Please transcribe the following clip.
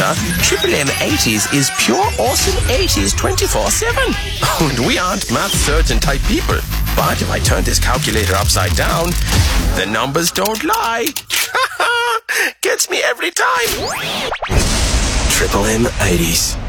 computer, Triple M 80s is pure awesome 80s 24/7. And we aren't math surgeon type people. But if I turn this calculator upside down, the numbers don't lie. Gets me every time. Triple M 80s.